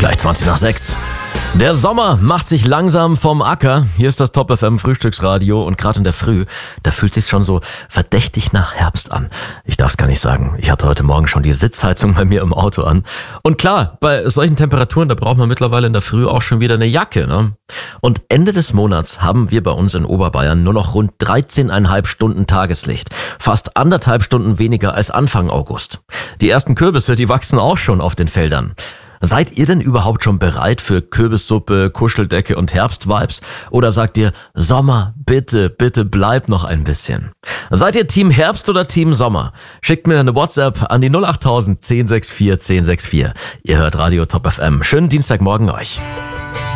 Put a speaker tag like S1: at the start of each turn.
S1: Gleich 20 nach 6. Der Sommer macht sich langsam vom Acker. Hier ist das Top FM Frühstücksradio und gerade in der Früh, da fühlt sich schon so verdächtig nach Herbst an. Ich darf es gar nicht sagen. Ich hatte heute Morgen schon die Sitzheizung bei mir im Auto an. Und klar, bei solchen Temperaturen, da braucht man mittlerweile in der Früh auch schon wieder eine Jacke, ne? Und Ende des Monats haben wir bei uns in Oberbayern nur noch rund 13,5 Stunden Tageslicht. Fast 1,5 Stunden weniger als Anfang August. Die ersten Kürbisse, die wachsen auch schon auf den Feldern. Seid ihr denn überhaupt schon bereit für Kürbissuppe, Kuscheldecke und Herbstvibes? Oder sagt ihr, Sommer, bitte, bitte bleib noch ein bisschen? Seid ihr Team Herbst oder Team Sommer? Schickt mir eine WhatsApp an die 08000 1064 1064. Ihr hört Radio Top FM. Schönen Dienstagmorgen euch.